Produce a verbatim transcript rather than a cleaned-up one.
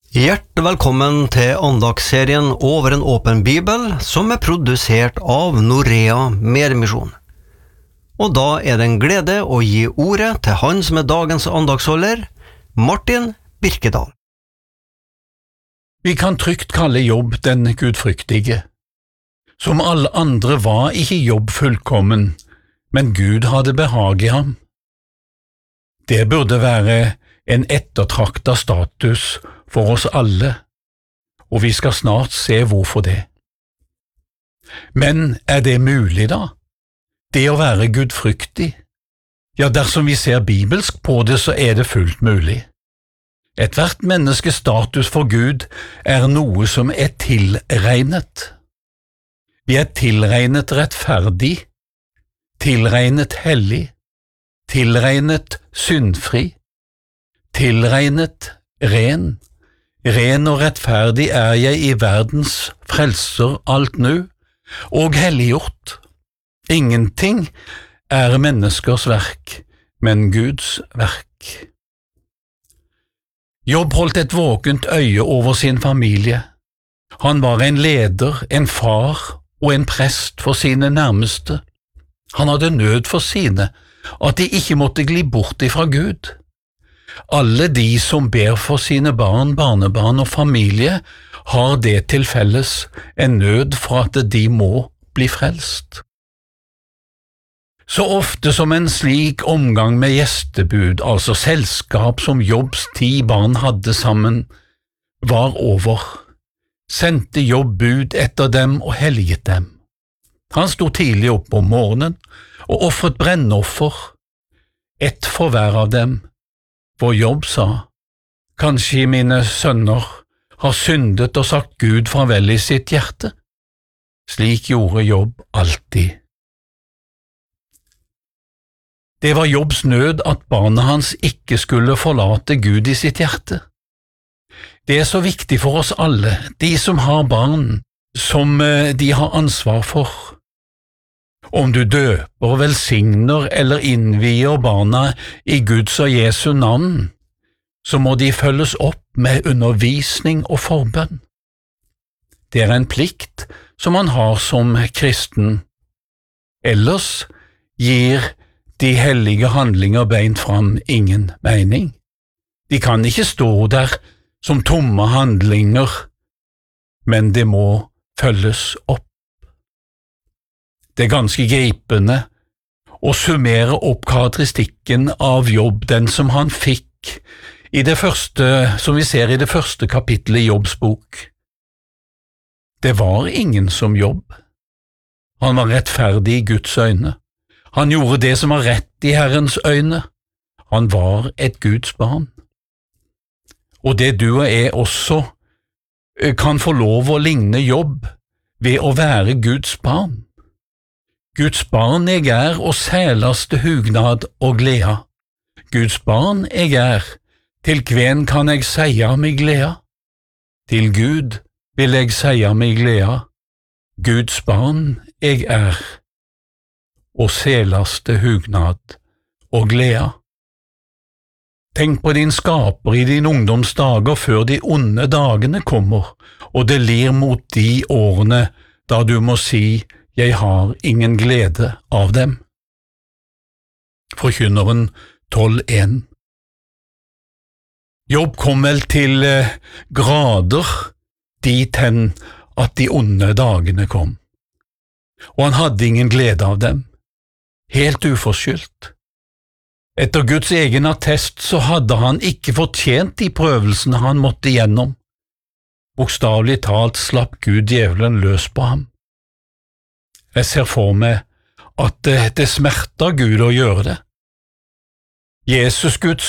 Hjertelig velkommen til andagsserien Over en åpen bibel, som er produsert av Norea Medmisjon. Og da er det en glede å gi ordet til han som er dagens andagsholder, Martin Birkedal. Vi kan trygt kalle Jobb den gudfryktige. Som alle andre var ikke Jobb fullkommen, men Gud hadde behag i ham. Det burde være en ettertraktet status for oss alle, og vi skal snart se hvorfor det. Men er det mulig da? Det å være gudfryktig? Ja, dersom vi ser bibelsk på det, så er det fullt mulig. Ethvert menneskes status for Gud er noe som er tilregnet. Vi er tilregnet rettferdig, tilregnet hellig, tilregnet syndfri, tilregnet ren. Ren og rettferdig er jeg i verdens frelser alt nu, og helliggjort. Ingenting er menneskers verk, men Guds verk. Jobb holdt et våkent øye over sin familie. Han var en leder, en far og en prest for sine nærmeste. Han hadde nød for sine, at de ikke måtte gli bort ifra Gud. Alle de som ber for sine barn, barnebarn og familie, har det til felles, en nød for at de må bli frelst. Så ofte som en slik omgang med gjestebud, altså selskap som Jobbs ti barn hadde sammen, var over, sendte Jobb bud etter dem og helliget dem. Han sto tidlig opp om morgenen og offret brennoffer, ett for hver av dem. For Jobb sa, kanskje mine sønner har syndet og sagt Gud farvel i sitt hjerte. Slik gjorde Jobb alltid. Det var Jobbs nød at barna hans ikke skulle forlate Gud i sitt hjerte. Det er så viktig for oss alle, de som har barn, som de har ansvar for. Om du døper, velsigner eller innvier barna i Guds og Jesu navn, så må de følges opp med undervisning og forbønn. Det er en plikt som man har som kristen. Ellers gir de hellige handlinger beint fram ingen mening. De kan ikke stå der som tomme handlinger, men det må følges opp. Det er ganske gripende å summere opp karakteristikken av Jobb, den som han fikk i det første, som vi ser i det første kapittelet i Jobbs bok. Det var ingen som Jobb. Han var rettferdig i Guds øyne. Han gjorde det som var rett i Herrens øyne. Han var et Guds barn. Og det du og jeg også kan få lov å ligne Jobb ved å være Guds barn. Guds barn jeg er, og selaste hugnad og gleda. Guds barn jeg er, til kven kan jeg seia mig gleda? Til Gud vil jeg seia mig gleda. Guds barn jeg er, og selaste hugnad og gleda. Tenk på din skaper i din ungdomsdager før de onde dagene kommer, og det lir mot de årene da du må si jeg har ingen glede av dem. Forkynneren tolv en. Jobb kom vel til grader dit hen at de onde dagene kom, og han hadde ingen glede av dem, helt uforskyldt. Etter Guds egen attest så hadde han ikke fortjent de prøvelsene han måtte gjennom. Bokstavelig talt slapp Gud djevelen løs på ham. Jeg ser for meg at det, det smerter Gud å gjøre det. Jesus, Guds